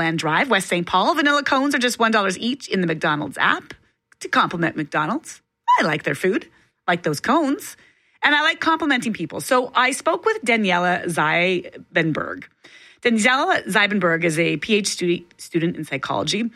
Overland Drive, West St. Paul. Vanilla cones are just $1 each in the McDonald's app. To compliment McDonald's, I like their food, like those cones, and I like complimenting people. So I spoke with Daniela Zeibenberg. Daniela Zeibenberg is a PhD student in psychology.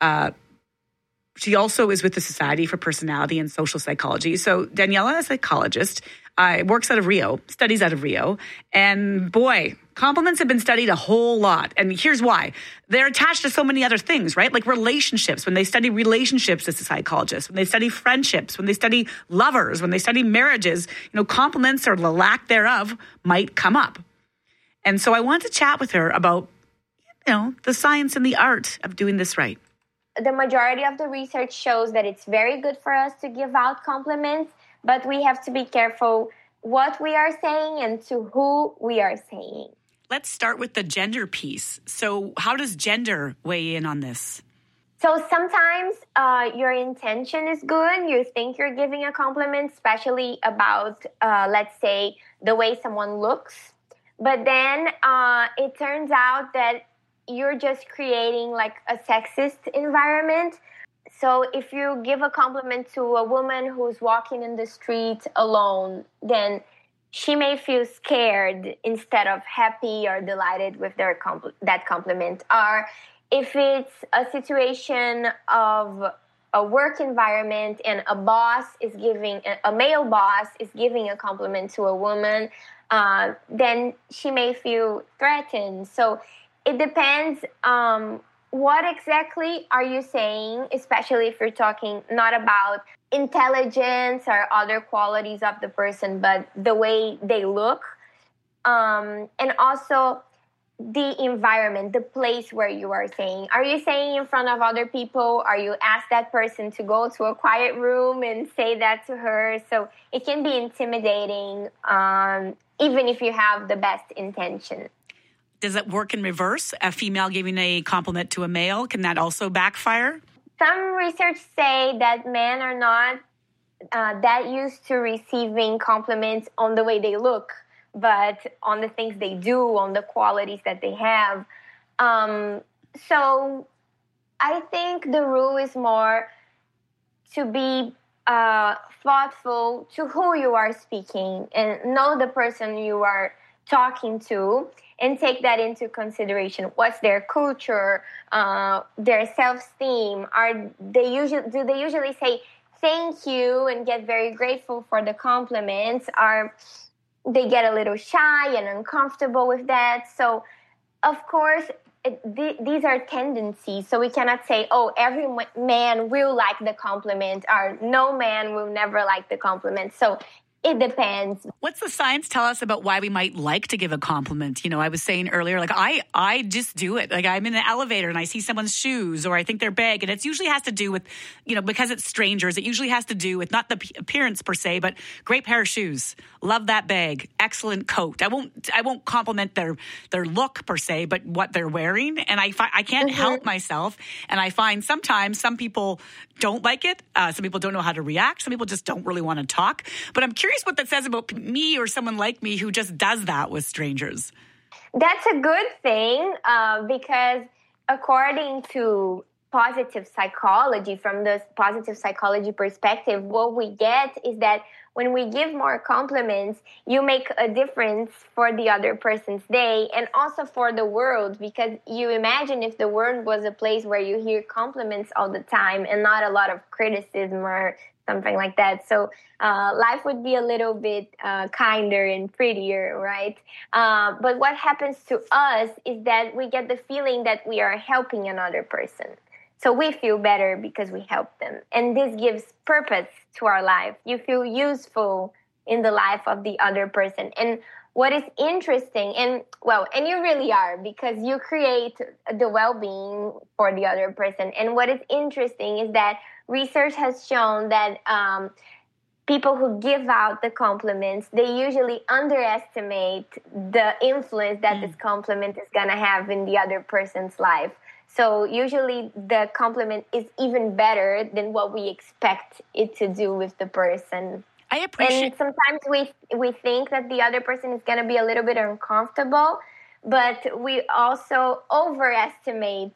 She also is with the Society for Personality and Social Psychology. So Daniela, a psychologist, works out of Rio, studies out of Rio. And boy, compliments have been studied a whole lot. And here's why. They're attached to so many other things, right? Like relationships. When they study relationships as a psychologist, when they study friendships, when they study lovers, when they study marriages, compliments or the lack thereof might come up. And so I wanted to chat with her about, the science and the art of doing this right. The majority of the research shows that it's very good for us to give out compliments, but we have to be careful what we are saying and to who we are saying. Let's start with the gender piece. So how does gender weigh in on this? So sometimes your intention is good. You think you're giving a compliment, especially about, let's say, the way someone looks. But then it turns out that you're just creating like a sexist environment. So if you give a compliment to a woman who's walking in the street alone, then she may feel scared instead of happy or delighted with that compliment. Or if it's a situation of a work environment and a male boss is giving a compliment to a woman, then she may feel threatened. So it depends. What exactly are you saying, especially if you're talking not about intelligence or other qualities of the person, but the way they look. And also the environment, the place where you are saying. Are you saying in front of other people? Are you ask that person to go to a quiet room and say that to her? So it can be intimidating, even if you have the best intention. Does it work in reverse? A female giving a compliment to a male, can that also backfire? Some research say that men are not that used to receiving compliments on the way they look, but on the things they do, on the qualities that they have. So I think the rule is more to be thoughtful to who you are speaking and know the person you are talking to and take that into consideration. What's their culture, their self-esteem? Do they usually say thank you and get very grateful for the compliments? Or they get a little shy and uncomfortable with that? So, of course, these are tendencies. So we cannot say, oh, every man will like the compliment, or no man will never like the compliment. So it depends. What's the science tell us about why we might like to give a compliment? I was saying earlier, like I just do it. Like I'm in an elevator and I see someone's shoes or I think their bag, and it usually has to do with, because it's strangers, it usually has to do with not the appearance per se, but great pair of shoes. Love that bag. Excellent coat. I won't compliment their look per se, but what they're wearing. And I can't help myself. And I find sometimes some people don't like it. Some people don't know how to react. Some people just don't really want to talk. But I'm curious what that says about me or someone like me who just does that with strangers. That's a good thing because according to positive psychology, from the positive psychology perspective, what we get is that when we give more compliments, you make a difference for the other person's day and also for the world, because you imagine if the world was a place where you hear compliments all the time and not a lot of criticism or something like that. So life would be a little bit kinder and prettier, right? But what happens to us is that we get the feeling that we are helping another person. So we feel better because we help them. And this gives purpose to our life. You feel useful in the life of the other person. And what is interesting, and you really are, because you create the well-being for the other person. And what is interesting is that research has shown that people who give out the compliments, they usually underestimate the influence that this compliment is going to have in the other person's life. So usually the compliment is even better than what we expect it to do with the person. I appreciate. And sometimes we think that the other person is going to be a little bit uncomfortable, but we also overestimate